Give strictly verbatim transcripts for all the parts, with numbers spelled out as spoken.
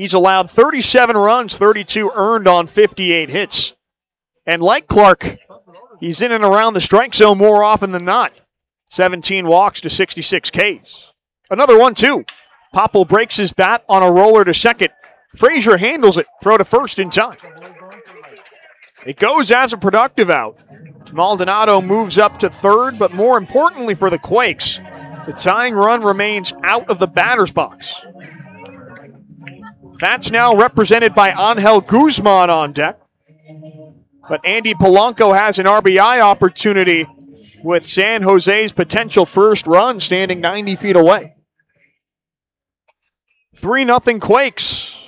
He's allowed thirty-seven runs, thirty-two earned on fifty-eight hits. And like Clark, he's in and around the strike zone more often than not. seventeen walks to sixty-six Ks. Another one, too. Popple breaks his bat on a roller to second. Frazier handles it. Throw to first in time. It goes as a productive out. Maldonado moves up to third, but more importantly for the Quakes, the tying run remains out of the batter's box. That's now represented by Angel Guzman on deck. But Andy Polanco has an R B I opportunity with San Jose's potential first run standing ninety feet away. three nothing Quakes.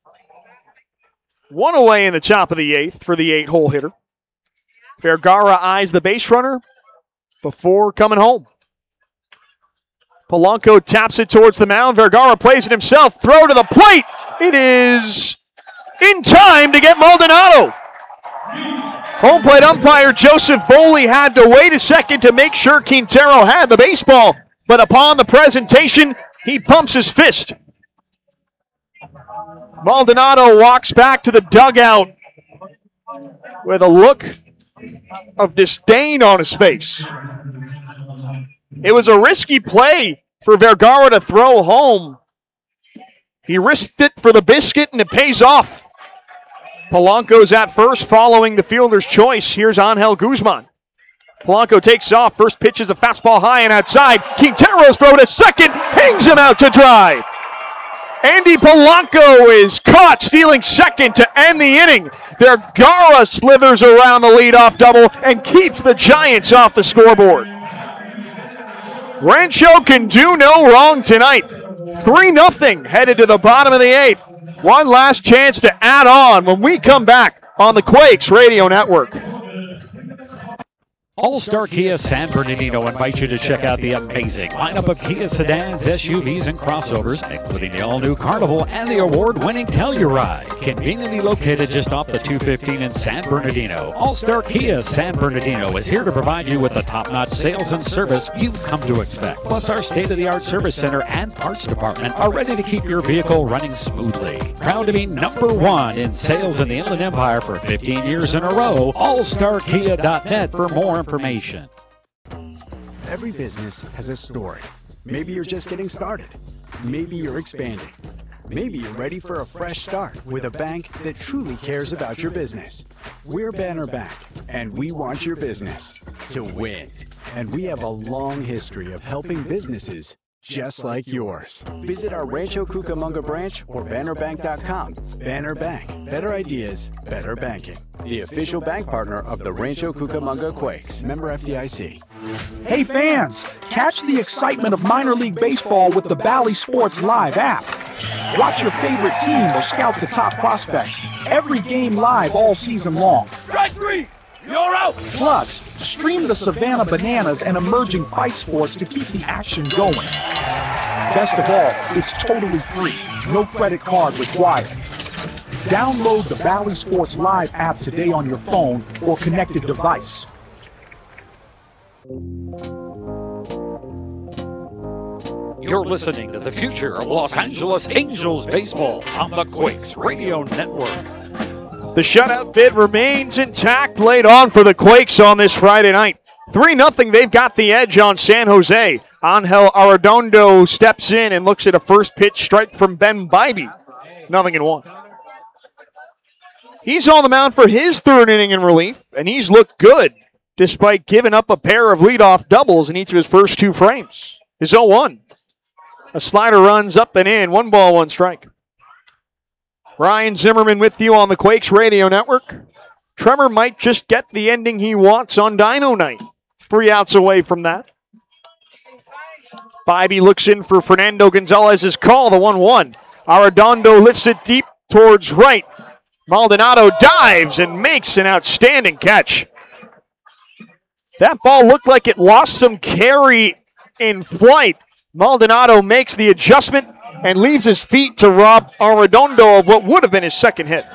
One away in the top of the eighth for the eight-hole hitter. Vergara eyes the base runner before coming home. Polanco taps it towards the mound. Vergara plays it himself. Throw to the plate. It is in time to get Maldonado. Home plate umpire Joseph Foley had to wait a second to make sure Quintero had the baseball. But upon the presentation, he pumps his fist. Maldonado walks back to the dugout with a look of disdain on his face. It was a risky play for Vergara to throw home. He risked it for the biscuit, and it pays off. Polanco's at first, following the fielder's choice. Here's Angel Guzman. Polanco takes off. First pitch is a fastball high and outside. Quintero's throw to second, hangs him out to dry. Andy Polanco is caught stealing second to end the inning. Vergara slithers around the leadoff double and keeps the Giants off the scoreboard. Rancho can do no wrong tonight. three nothing headed to the bottom of the eighth. One last chance to add on when we come back on the Quakes Radio Network. All-Star Kia San Bernardino invites you to check out the amazing lineup of Kia sedans, S U Vs, and crossovers, including the all-new Carnival and the award-winning Telluride. Conveniently located just off the two fifteen in San Bernardino, All-Star Kia San Bernardino is here to provide you with the top-notch sales and service you've come to expect. Plus, our state-of-the-art service center and parts department are ready to keep your vehicle running smoothly. Proud to be number one in sales in the Inland Empire for fifteen years in a row. all star kia dot net for more information. Every business has a story. Maybe you're just getting started. Maybe you're expanding. Maybe you're ready for a fresh start with a bank that truly cares about your business. We're Banner Bank, and we want your business to win. And we have a long history of helping businesses just like yours. Visit our Rancho Cucamonga branch or banner bank dot com. Banner Bank. Better ideas, better banking. The official bank partner of the Rancho Cucamonga Quakes. Member F D I C. Hey fans, catch the excitement of minor league baseball with the Bally Sports Live app. Watch your favorite team or scout the top prospects. Every game live all season long. Strike three! You're out! Plus, stream the Savannah Bananas and emerging fight sports to keep the action going. Best of all, it's totally free. No credit card required. Download the Bally Sports Live app today on your phone or connected device. You're listening to the future of Los Angeles Angels baseball on the Quakes Radio Network. The shutout bid remains intact, laid on for the Quakes on this Friday night. three nothing, they've got the edge on San Jose. Angel Arredondo steps in and looks at a first pitch strike from Ben Bybee. Nothing in one. He's on the mound for his third inning in relief, and he's looked good, despite giving up a pair of leadoff doubles in each of his first two frames. His oh one. A slider runs up and in, one ball, one strike. Ryan Zimmerman with you on the Quakes Radio Network. Tremor might just get the ending he wants on Dino Night. Three outs away from that. Bybee looks in for Fernando Gonzalez's call, the one one. Arredondo lifts it deep towards right. Maldonado dives and makes an outstanding catch. That ball looked like it lost some carry in flight. Maldonado makes the adjustment and leaves his feet to rob Arredondo of what would have been his second hit.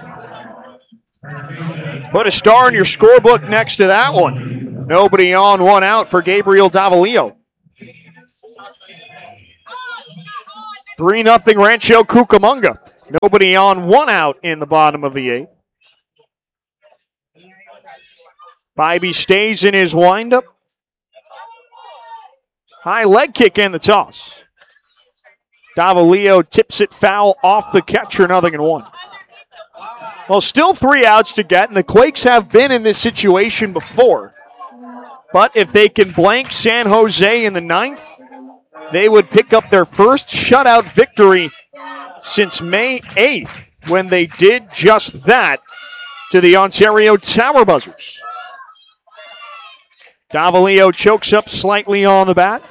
Put a star in your scorebook next to that one. Nobody on, one out for Gabriel Davalillo. three nothing Rancho Cucamonga. Nobody on, one out in the bottom of the eighth. Bybee stays in his windup. High leg kick and the toss. Davalillo tips it foul off the catcher, nothing and one. Well, still three outs to get, and the Quakes have been in this situation before. But if they can blank San Jose in the ninth, they would pick up their first shutout victory since May eighth, when they did just that to the Ontario Tower Buzzers. Davalillo chokes up slightly on the bat.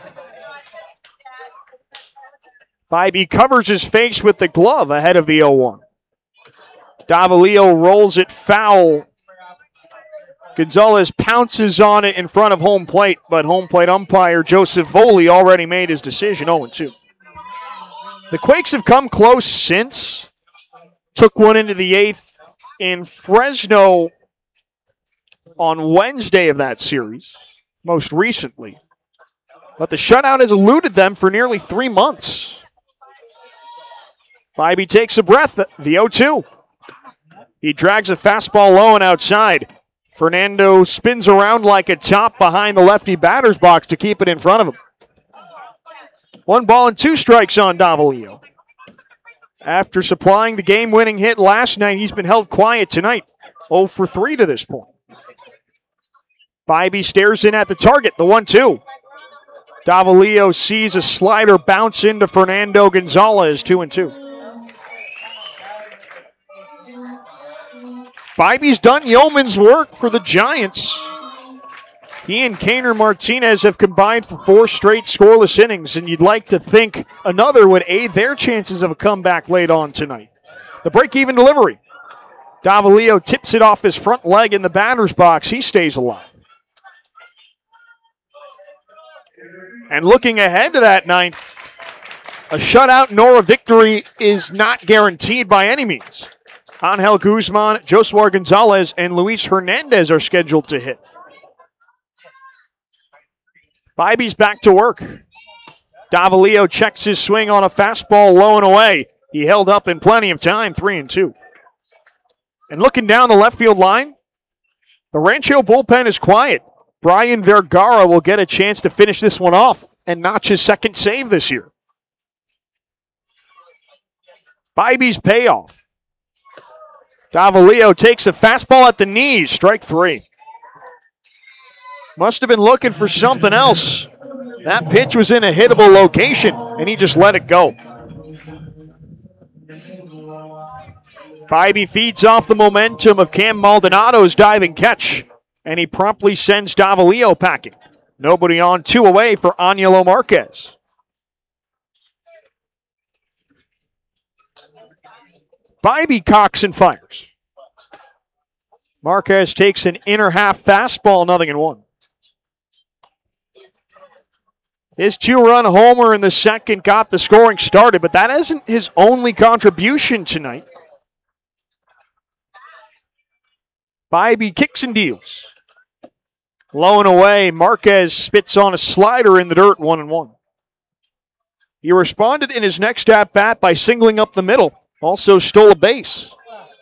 Bybee covers his face with the glove ahead of the oh one. Davalillo rolls it foul. Gonzalez pounces on it in front of home plate, but home plate umpire Joseph Voley already made his decision, oh two. The Quakes have come close since. Took one into the eighth in Fresno on Wednesday of that series, most recently. But the shutout has eluded them for nearly three months. Bybee takes a breath, the oh two. He drags a fastball low and outside. Fernando spins around like a top behind the lefty batter's box to keep it in front of him. One ball and two strikes on Davalillo. After supplying the game-winning hit last night, he's been held quiet tonight. oh for three to this point. Bybee stares in at the target, the one two. Davalillo sees a slider bounce into Fernando Gonzalez, two and two. Bybee's done yeoman's work for the Giants. He and Kaner Martinez have combined for four straight scoreless innings, and you'd like to think another would aid their chances of a comeback late on tonight. The break-even delivery. Davalillo tips it off his front leg in the batter's box. He stays alive. And looking ahead to that ninth, a shutout nor a victory is not guaranteed by any means. Angel Guzman, Josua Gonzalez, and Luis Hernandez are scheduled to hit. Bybee's back to work. Davalillo checks his swing on a fastball low and away. He held up in plenty of time, three and two. And looking down the left field line, the Rancho bullpen is quiet. Brian Vergara will get a chance to finish this one off and notch his second save this year. Bybee's payoff. Davalillo takes a fastball at the knees, strike three. Must have been looking for something else. That pitch was in a hittable location, and he just let it go. Bybee feeds off the momentum of Cam Maldonado's diving catch, and he promptly sends Davalillo packing. Nobody on, two away for Angelo Marquez. Bybee cocks and fires. Marquez takes an inner half fastball, nothing and one. His two-run homer in the second got the scoring started, but that isn't his only contribution tonight. Bybee kicks and deals. Low and away, Marquez spits on a slider in the dirt, one and one. He responded in his next at-bat by singling up the middle. Also stole a base.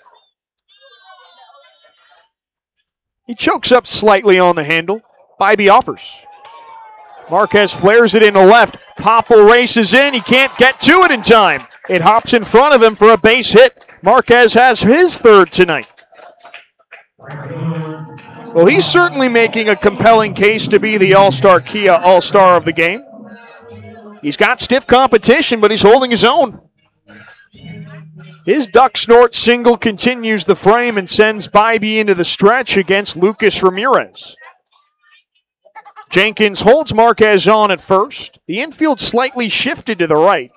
He chokes up slightly on the handle. Bybee offers. Marquez flares it into left. Popple races in. He can't get to it in time. It hops in front of him for a base hit. Marquez has his third tonight. Well, he's certainly making a compelling case to be the All-Star Kia All-Star of the game. He's got stiff competition, but he's holding his own. His duck snort single continues the frame and sends Bybee into the stretch against Lucas Ramirez. Jenkins holds Marquez on at first. The infield slightly shifted to the right.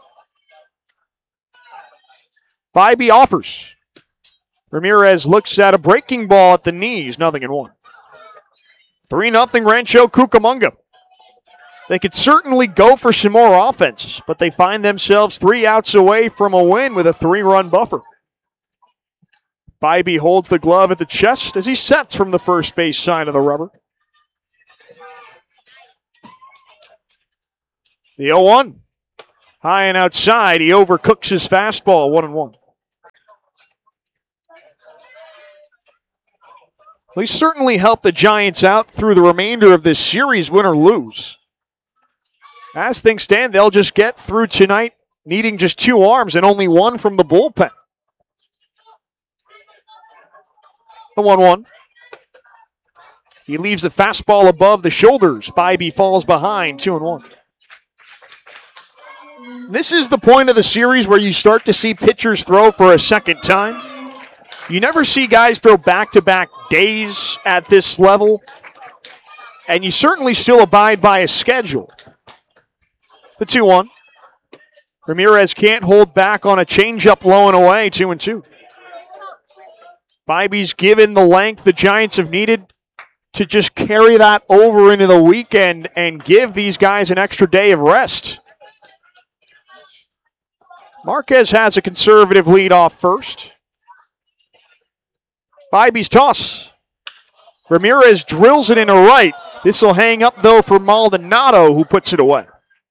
Bybee offers. Ramirez looks at a breaking ball at the knees, nothing in one. three nothing Rancho Cucamonga. They could certainly go for some more offense, but they find themselves three outs away from a win with a three-run buffer. Bybee holds the glove at the chest as he sets from the first base side of the rubber. The oh one. High and outside, he overcooks his fastball, one and one. They certainly help the Giants out through the remainder of this series, win or lose. As things stand, they'll just get through tonight needing just two arms and only one from the bullpen. The one one. He leaves the fastball above the shoulders. Bybee falls behind, two and one. This is the point of the series where you start to see pitchers throw for a second time. You never see guys throw back-to-back days at this level, and you certainly still abide by a schedule. The two one. Ramirez can't hold back on a changeup low and away, two and two. Bybee's given the length the Giants have needed to just carry that over into the weekend and give these guys an extra day of rest. Marquez has a conservative lead off first. Bybee's toss. Ramirez drills it into right. This will hang up, though, for Maldonado, who puts it away.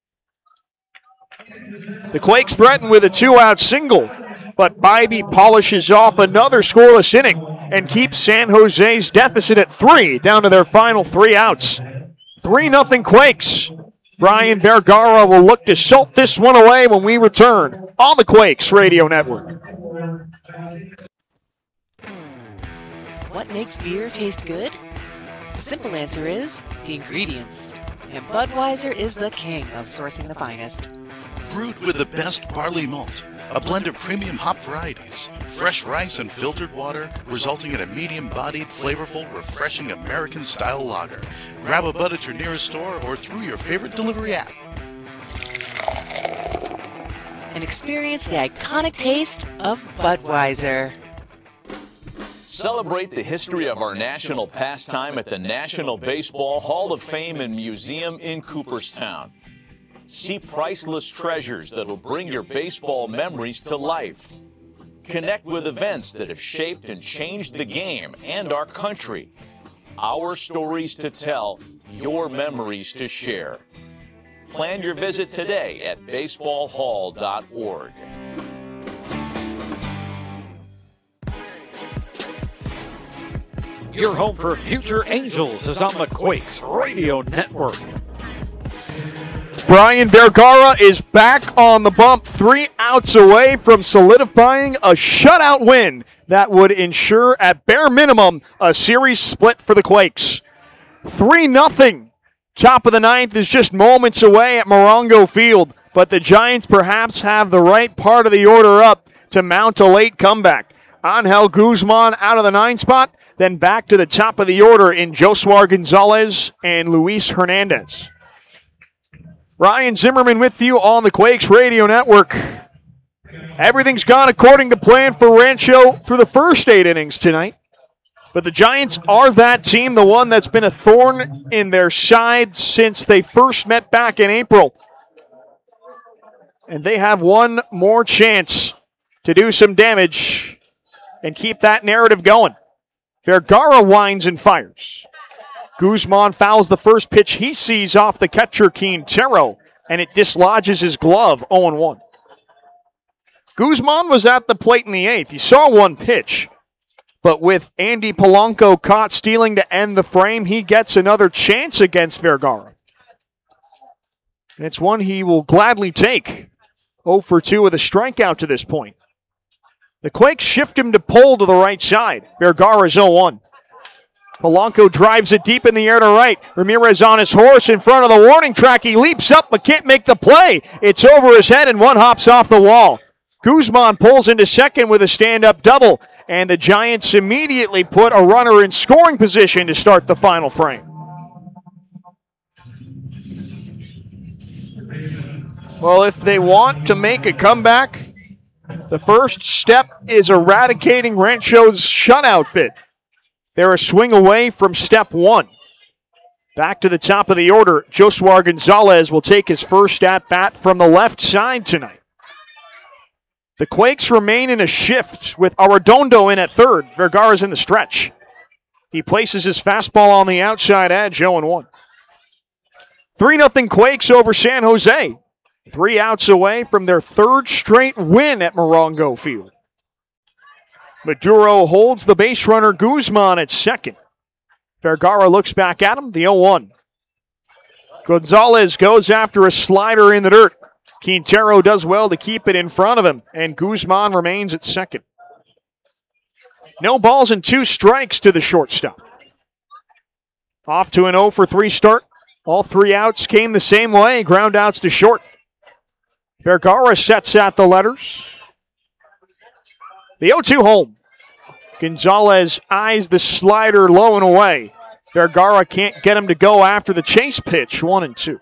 The Quakes threaten with a two-out single, but Bybee polishes off another scoreless inning and keeps San Jose's deficit at three, down to their final three outs. three nothing Quakes. Brian Vergara will look to salt this one away when we return on the Quakes Radio Network. What makes beer taste good? The simple answer is the ingredients. And Budweiser is the king of sourcing the finest. Brewed with the best barley malt, a blend of premium hop varieties, fresh rice and filtered water, resulting in a medium-bodied, flavorful, refreshing American-style lager. Grab a Bud at your nearest store or through your favorite delivery app. And experience the iconic taste of Budweiser. Celebrate the history of our national pastime at the National Baseball Hall of Fame and Museum in Cooperstown. See priceless treasures that will bring your baseball memories to life. Connect with events that have shaped and changed the game and our country. Our stories to tell, your memories to share. Plan your visit today at baseball hall dot org. Your home for future Angels is on the Quakes Radio Network. Brian Vergara is back on the bump, three outs away from solidifying a shutout win that would ensure, at bare minimum, a series split for the Quakes. three nothing. Top of the ninth is just moments away at Morongo Field, but the Giants perhaps have the right part of the order up to mount a late comeback. Angel Guzman out of the nine spot, then back to the top of the order in Josuar Gonzalez and Luis Hernandez. Ryan Zimmerman with you on the Quakes Radio Network. Everything's gone according to plan for Rancho through the first eight innings tonight. But the Giants are that team, the one that's been a thorn in their side since they first met back in April. And they have one more chance to do some damage and keep that narrative going. Vergara winds and fires. Guzman fouls the first pitch he sees off the catcher Quintero, and it dislodges his glove, oh and one. Guzman was at the plate in the eighth. He saw one pitch, but with Andy Polanco caught stealing to end the frame, he gets another chance against Vergara. And it's one he will gladly take. oh for two with a strikeout to this point. The Quakes shift him to pull to the right side. Vergara's oh one. Polanco drives it deep in the air to right. Ramirez on his horse in front of the warning track. He leaps up but can't make the play. It's over his head and one hops off the wall. Guzman pulls into second with a stand-up double, and the Giants immediately put a runner in scoring position to start the final frame. Well, if they want to make a comeback, the first step is eradicating Rancho's shutout bid. They're a swing away from step one. Back to the top of the order, Josuar Gonzalez will take his first at-bat from the left side tonight. The Quakes remain in a shift with Arredondo in at third. Vergara's in the stretch. He places his fastball on the outside edge, oh and one. three nothing Quakes over San Jose. Three outs away from their third straight win at Morongo Field. Maduro holds the base runner Guzman at second. Vergara looks back at him, the oh one. Gonzalez goes after a slider in the dirt. Quintero does well to keep it in front of him, and Guzman remains at second. No balls and two strikes to the shortstop. Off to an oh for three start. All three outs came the same way, ground outs to short. Vergara sets at the letters. The oh two home. Gonzalez eyes the slider low and away. Vergara can't get him to go after the chase pitch, one and two.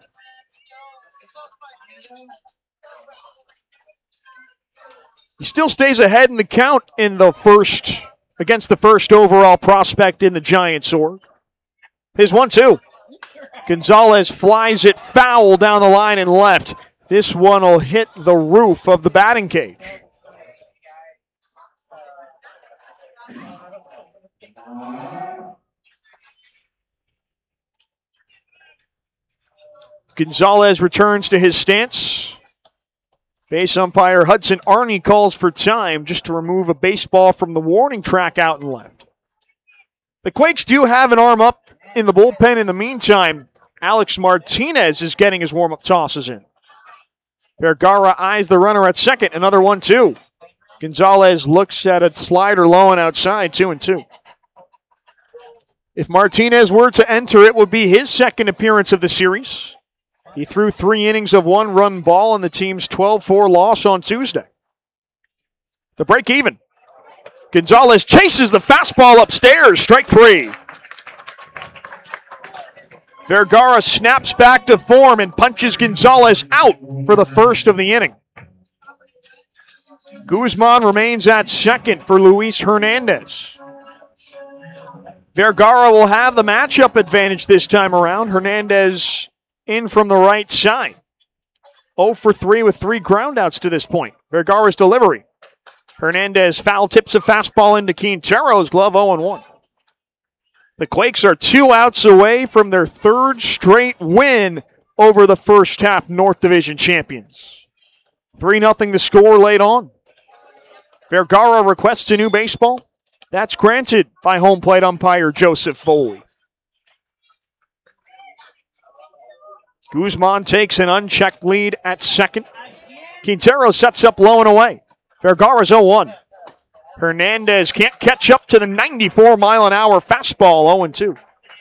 He still stays ahead in the count in the first, against the first overall prospect in the Giants org. His one two. Gonzalez flies it foul down the line and left. This one will hit the roof of the batting cage. Gonzalez returns to his stance. Base umpire Hudson Arney calls for time just to remove a baseball from the warning track out and left. The Quakes do have an arm up in the bullpen in the meantime. Alex Martinez is getting his warm-up tosses in. Vergara eyes the runner at second, another one two. Gonzalez looks at a slider low and outside, two and two. If Martinez were to enter, it would be his second appearance of the series. He threw three innings of one-run ball in the team's twelve four loss on Tuesday. The break even. Gonzalez chases the fastball upstairs, strike three. Vergara snaps back to form and punches Gonzalez out for the first of the inning. Guzman remains at second for Luis Hernandez. Vergara will have the matchup advantage this time around. Hernandez in from the right side. oh for three with three groundouts to this point. Vergara's delivery. Hernandez foul tips a fastball into Quintero's glove, oh and one. The Quakes are two outs away from their third straight win over the first half North Division champions. three nothing the score late on. Vergara requests a new baseball. That's granted by home plate umpire Joseph Foley. Guzman takes an unchecked lead at second. Quintero sets up low and away. Vergara's oh one. Hernandez can't catch up to the ninety-four mile an hour fastball, oh and two.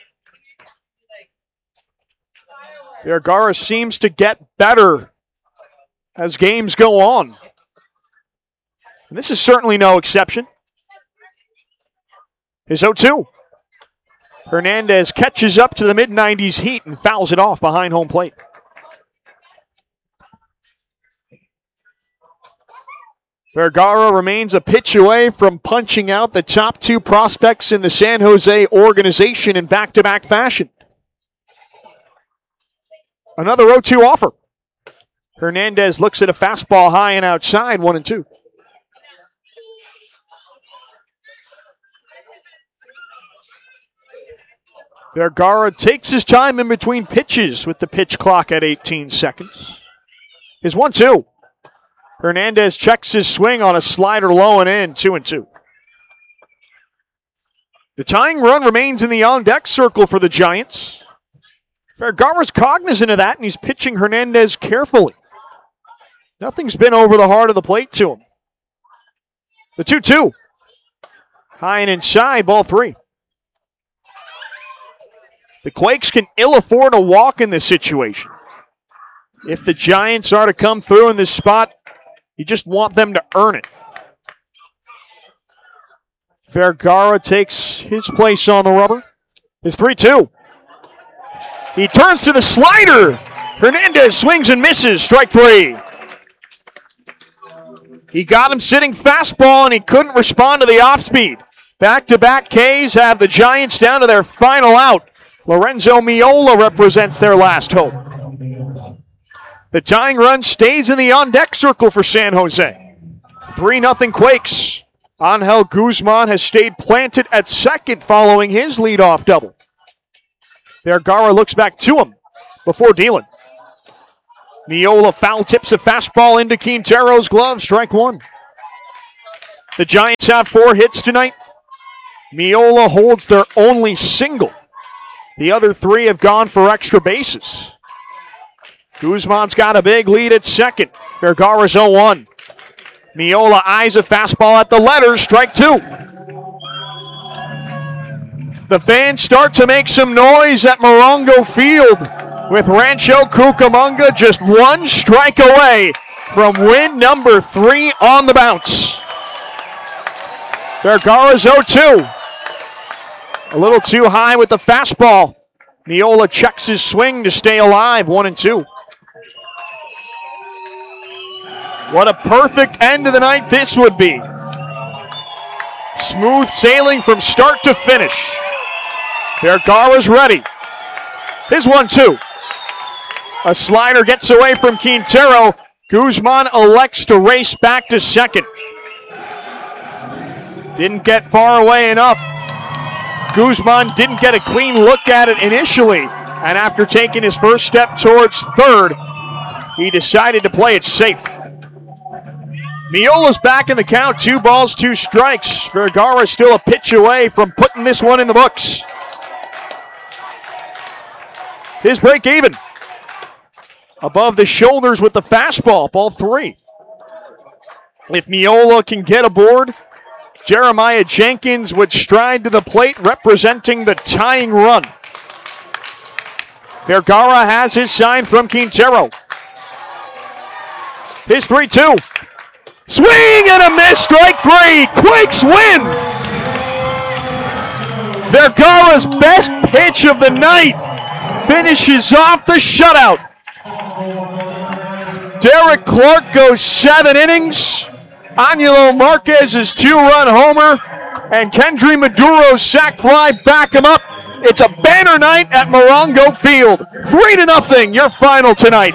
Vergara seems to get better as games go on. And this is certainly no exception. His oh two. Hernandez catches up to the mid nineties heat and fouls it off behind home plate. Vergara remains a pitch away from punching out the top two prospects in the San Jose organization in back-to-back fashion. Another oh two offer. Hernandez looks at a fastball high and outside, one and two. Vergara takes his time in between pitches with the pitch clock at eighteen seconds. His one two. Hernandez checks his swing on a slider low and in, two and two. The tying run remains in the on-deck circle for the Giants. Vergara's cognizant of that, and he's pitching Hernandez carefully. Nothing's been over the heart of the plate to him. The two two. High and inside, ball three. The Quakes can ill afford a walk in this situation. If the Giants are to come through in this spot, you just want them to earn it. Vergara takes his place on the rubber. His three two. He turns to the slider. Hernandez swings and misses. Strike three. He got him sitting fastball, and he couldn't respond to the off-speed. Back-to-back Ks have the Giants down to their final out. Lorenzo Miola represents their last hope. The tying run stays in the on-deck circle for San Jose. three nothing Quakes. Angel Guzman has stayed planted at second following his leadoff double. Vergara looks back to him before dealing. Miola foul tips a fastball into Quintero's glove, strike one. The Giants have four hits tonight. Miola holds their only single The other three have gone for extra bases. Guzman's got a big lead at second. Vergara's oh one. Miola eyes a fastball at the letters, strike two. The fans start to make some noise at Morongo Field with Rancho Cucamonga just one strike away from win number three on the bounce. Vergara's oh two. A little too high with the fastball. Miola checks his swing to stay alive, one and two. What a perfect end to the night this would be. Smooth sailing from start to finish. Vergara's ready. His one two. A slider gets away from Quintero. Guzman elects to race back to second. Didn't get far away enough. Guzman didn't get a clean look at it initially, and after taking his first step towards third, he decided to play it safe. Miola's back in the count, two balls, two strikes. Vergara still a pitch away from putting this one in the books. His break even. Above the shoulders with the fastball, ball three. If Miola can get aboard, Jeremiah Jenkins would stride to the plate representing the tying run. Vergara has his sign from Quintero. His three two. Swing and a miss, strike three. Quakes win. Vergara's best pitch of the night finishes off the shutout. Derek Clark goes seven innings. Angelo Marquez's two-run homer and Kendry Maduro's sac fly back him up. It's a banner night at Morongo Field. Three to nothing, your final tonight.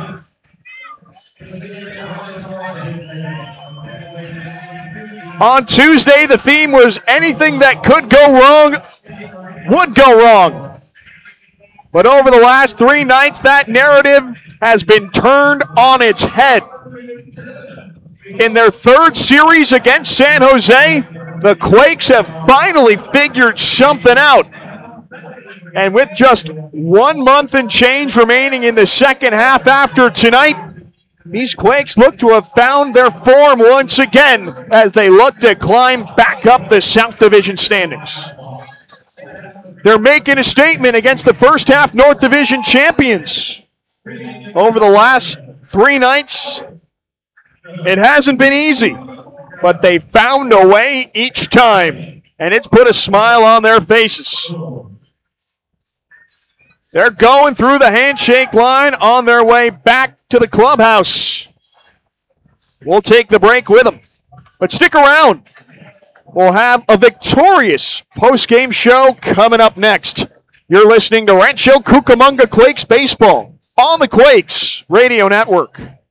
On Tuesday, the theme was anything that could go wrong would go wrong. But over the last three nights, that narrative has been turned on its head. In their third series against San Jose, the Quakes have finally figured something out. And with just one month and change remaining in the second half after tonight, these Quakes look to have found their form once again as they look to climb back up the South Division standings. They're making a statement against the first half North Division champions. Over the last three nights, it hasn't been easy, but they found a way each time, and it's put a smile on their faces. They're going through the handshake line on their way back to the clubhouse. We'll take the break with them, but stick around. We'll have a victorious post-game show coming up next. You're listening to Rancho Cucamonga Quakes Baseball on the Quakes Radio Network.